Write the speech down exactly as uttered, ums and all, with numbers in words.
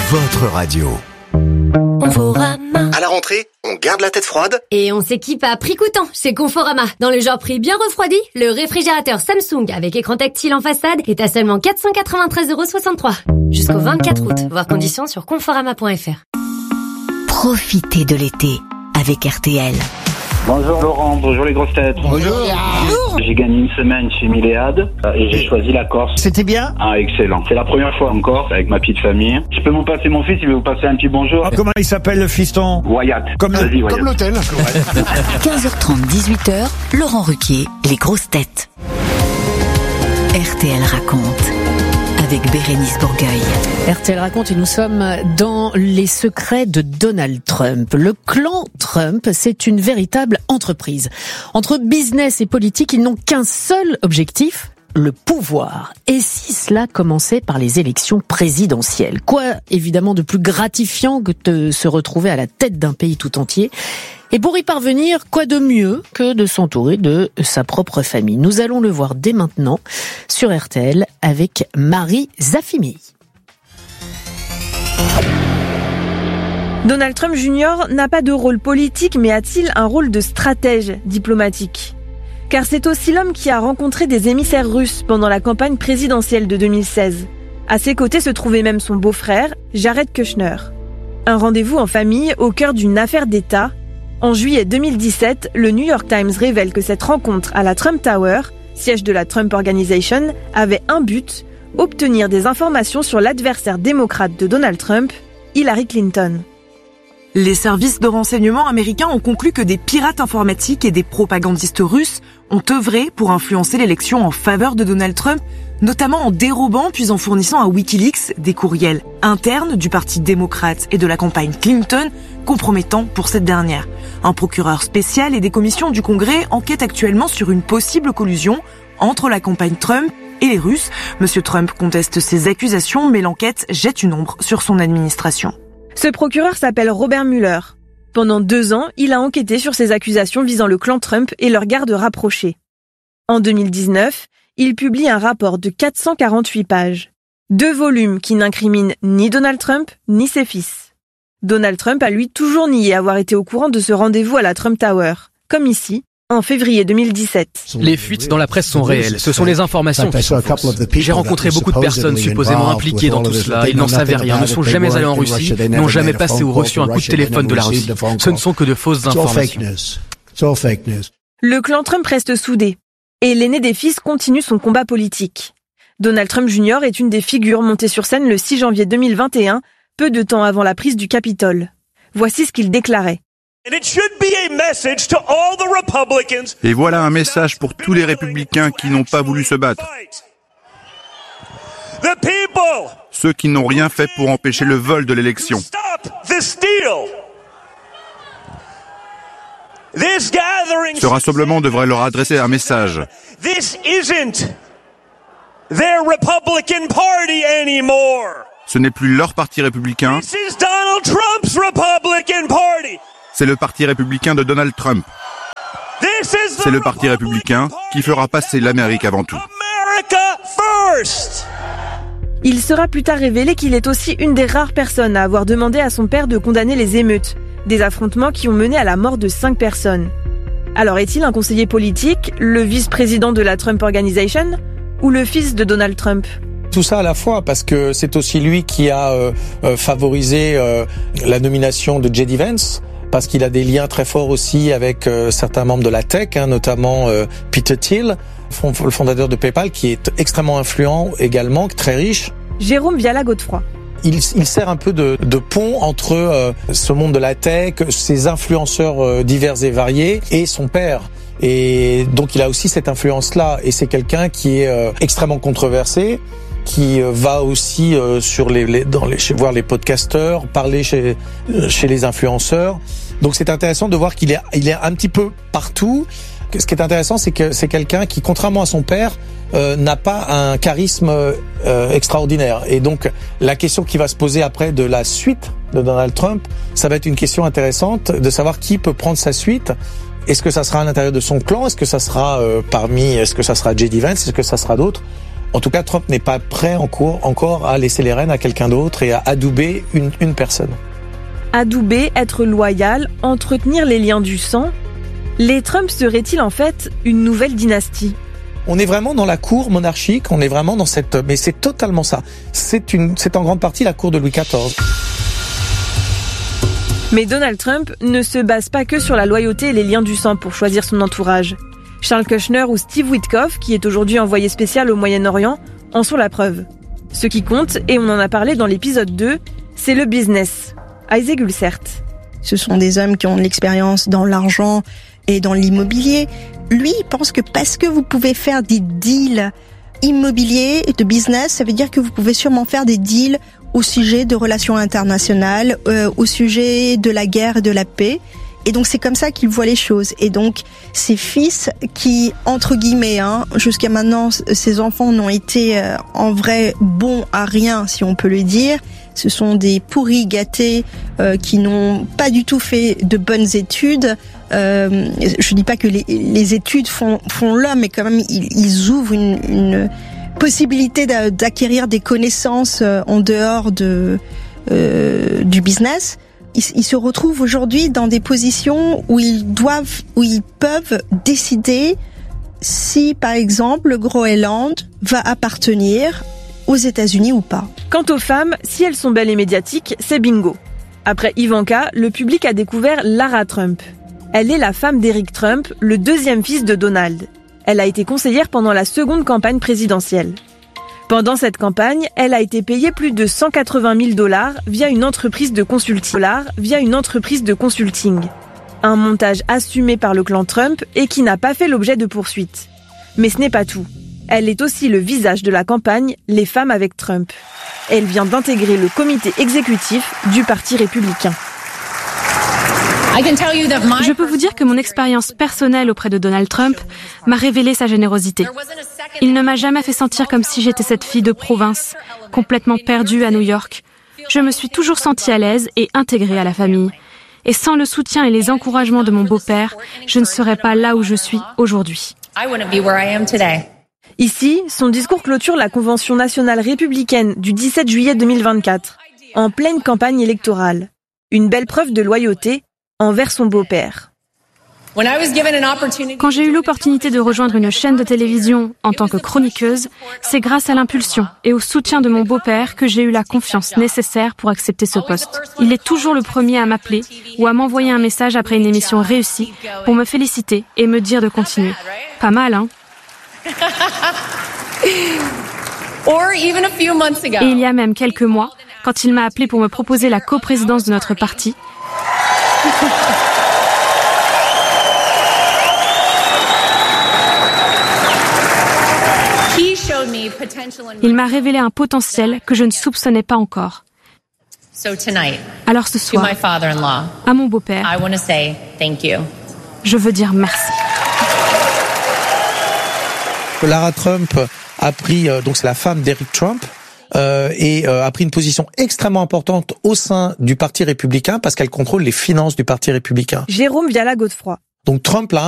votre radio. Conforama. À la rentrée, on garde la tête froide Et on s'équipe à prix coûtant chez Conforama. Dans le genre prix bien refroidi, le réfrigérateur Samsung avec écran tactile en façade est à seulement quatre cent quatre-vingt-treize euros soixante-trois. Jusqu'au vingt-quatre août. Voir conditions sur conforama point f r. Profitez de l'été avec R T L. Bonjour Laurent, bonjour les grosses têtes. Bonjour. J'ai gagné une semaine chez Milléade et j'ai choisi la Corse. C'était bien? Ah, excellent. C'est la première fois en Corse avec ma petite famille. Je peux vous passer mon fils, il veut vous passer un petit bonjour. Ah, comment il s'appelle le fiston? Wyatt. Comme, Vas-y, le, Wyatt. comme l'hôtel. quinze heures trente, dix-huit heures, Laurent Ruquier, les grosses têtes. R T L raconte. Avec Bérénice Bourgueil. R T L raconte et nous sommes dans les secrets de Donald Trump. Le clan Trump, c'est une véritable entreprise. Entre business et politique, ils n'ont qu'un seul objectif, le pouvoir. Et si cela commençait par les élections présidentielles? Quoi, évidemment, de plus gratifiant que de se retrouver à la tête d'un pays tout entier? Et pour y parvenir, quoi de mieux que de s'entourer de sa propre famille? Nous allons le voir dès maintenant sur R T L avec Marie Zafimi. Donald Trump junior n'a pas de rôle politique, mais a-t-il un rôle de stratège diplomatique? Car c'est aussi l'homme qui a rencontré des émissaires russes pendant la campagne présidentielle de deux mille seize. À ses côtés se trouvait même son beau-frère, Jared Kushner. Un rendez-vous en famille au cœur d'une affaire d'État. En juillet deux mille dix-sept, le New York Times révèle que cette rencontre à la Trump Tower, siège de la Trump Organization, avait un but, obtenir des informations sur l'adversaire démocrate de Donald Trump, Hillary Clinton. Les services de renseignement américains ont conclu que des pirates informatiques et des propagandistes russes ont œuvré pour influencer l'élection en faveur de Donald Trump, notamment en dérobant puis en fournissant à Wikileaks des courriels internes du parti démocrate et de la campagne Clinton, compromettant pour cette dernière. Un procureur spécial et des commissions du Congrès enquêtent actuellement sur une possible collusion entre la campagne Trump et les Russes. Monsieur Trump conteste ces accusations, mais l'enquête jette une ombre sur son administration. Ce procureur s'appelle Robert Mueller. Pendant deux ans, il a enquêté sur ces accusations visant le clan Trump et leurs gardes rapprochés. En deux mille dix-neuf, il publie un rapport de quatre cent quarante-huit pages. Deux volumes qui n'incriminent ni Donald Trump, ni ses fils. Donald Trump a lui toujours nié avoir été au courant de ce rendez-vous à la Trump Tower, comme ici, en février deux mille dix-sept. Les fuites dans la presse sont réelles, ce sont les informations qui sont fausses. J'ai rencontré beaucoup de personnes supposément impliquées dans tout cela, ils n'en savaient rien, ne sont jamais allés en Russie, n'ont jamais passé ou reçu un coup de téléphone de la Russie. Ce ne sont que de fausses informations. Le clan Trump reste soudé, et l'aîné des fils continue son combat politique. Donald Trump junior est une des figures montées sur scène le six janvier deux mille vingt et un, peu de temps avant la prise du Capitole. Voici ce qu'il déclarait. Et voilà un message pour tous les républicains qui n'ont pas voulu se battre. Ceux qui n'ont rien fait pour empêcher le vol de l'élection. Ce rassemblement devrait leur adresser un message. Ce n'est plus leur parti républicain. C'est le parti républicain de Donald Trump. C'est le parti républicain qui fera passer l'Amérique avant tout. Il sera plus tard révélé qu'il est aussi une des rares personnes à avoir demandé à son père de condamner les émeutes, des affrontements qui ont mené à la mort de cinq personnes. Alors est-il un conseiller politique, le vice-président de la Trump Organization, ou le fils de Donald Trump ? Tout ça à la fois, parce que c'est aussi lui qui a euh, euh, favorisé euh, la nomination de J D Vance, parce qu'il a des liens très forts aussi avec euh, certains membres de la tech, hein, notamment euh, Peter Thiel, le fondateur de PayPal, qui est extrêmement influent également, très riche. Jérôme Viala-Godefroy. Il, il sert un peu de, de pont entre euh, ce monde de la tech, ses influenceurs euh, divers et variés, et son père. Et donc il a aussi cette influence-là, et c'est quelqu'un qui est euh, extrêmement controversé, qui euh, va aussi euh, sur les, les dans les chez voir les podcasteurs, parler chez euh, chez les influenceurs. Donc c'est intéressant de voir qu'il est il est un petit peu partout. Ce qui est intéressant, c'est que c'est quelqu'un qui, contrairement à son père, euh, n'a pas un charisme euh, extraordinaire. Et donc, la question qui va se poser après de la suite de Donald Trump, ça va être une question intéressante de savoir qui peut prendre sa suite. Est-ce que ça sera à l'intérieur de son clan? Est-ce que ça sera euh, parmi, est-ce que ça sera J D Vance? Est-ce que ça sera d'autres? En tout cas, Trump n'est pas prêt encore, encore à laisser les rênes à quelqu'un d'autre et à adouber une, une personne. Adouber, être loyal, entretenir les liens du sang. Les Trump seraient-ils en fait une nouvelle dynastie ? On est vraiment dans la cour monarchique, on est vraiment dans cette... Mais c'est totalement ça. C'est, une, c'est en grande partie la cour de Louis quatorze. Mais Donald Trump ne se base pas que sur la loyauté et les liens du sang pour choisir son entourage. Charles Kushner ou Steve Witkoff, qui est aujourd'hui envoyé spécial au Moyen-Orient, en sont la preuve. Ce qui compte, et on en a parlé dans l'épisode deux, c'est le business. Isaac Ulcert. Ce sont des hommes qui ont de l'expérience dans l'argent et dans l'immobilier. Lui, il pense que parce que vous pouvez faire des deals immobiliers, de business, ça veut dire que vous pouvez sûrement faire des deals au sujet de relations internationales, euh, au sujet de la guerre et de la paix. Et donc c'est comme ça qu'il voit les choses. Et donc ses fils qui, entre guillemets, hein, jusqu'à maintenant, ses enfants n'ont été euh, en vrai bons à rien, si on peut le dire. Ce sont des pourris gâtés euh, qui n'ont pas du tout fait de bonnes études. Euh, je dis pas que les, les études font, font l'homme, mais quand même ils, ils ouvrent une, une possibilité d'acquérir des connaissances en dehors de euh, du business. Ils, ils se retrouvent aujourd'hui dans des positions où ils doivent, où ils peuvent décider si, par exemple, le Groenland va appartenir aux États-Unis ou pas. Quant aux femmes, si elles sont belles et médiatiques, c'est bingo. Après Ivanka, le public a découvert Lara Trump. Elle est la femme d'Eric Trump, le deuxième fils de Donald. Elle a été conseillère pendant la seconde campagne présidentielle. Pendant cette campagne, elle a été payée plus de cent quatre-vingt mille dollars via une entreprise de consulting. via une entreprise de consulting. Un montage assumé par le clan Trump et qui n'a pas fait l'objet de poursuites. Mais ce n'est pas tout. Elle est aussi le visage de la campagne Les femmes avec Trump. Elle vient d'intégrer le comité exécutif du Parti républicain. Je peux vous dire que mon expérience personnelle auprès de Donald Trump m'a révélé sa générosité. Il ne m'a jamais fait sentir comme si j'étais cette fille de province, complètement perdue à New York. Je me suis toujours sentie à l'aise et intégrée à la famille. Et sans le soutien et les encouragements de mon beau-père, je ne serais pas là où je suis aujourd'hui. Ici, son discours clôture la Convention nationale républicaine du dix-sept juillet deux mille vingt-quatre, en pleine campagne électorale. Une belle preuve de loyauté envers son beau-père. Quand j'ai eu l'opportunité de rejoindre une chaîne de télévision en tant que chroniqueuse, c'est grâce à l'impulsion et au soutien de mon beau-père que j'ai eu la confiance nécessaire pour accepter ce poste. Il est toujours le premier à m'appeler ou à m'envoyer un message après une émission réussie pour me féliciter et me dire de continuer. Pas mal, hein? Et il y a même quelques mois, quand il m'a appelé pour me proposer la coprésidence de notre parti, il m'a révélé un potentiel que je ne soupçonnais pas encore. Alors ce soir, à mon beau-père, je veux dire merci. Lara Trump a pris, donc c'est la femme d'Eric Trump, euh, et euh, a pris une position extrêmement importante au sein du Parti républicain parce qu'elle contrôle les finances du Parti républicain. Jérôme Viala-Godefroy. Donc Trump l'a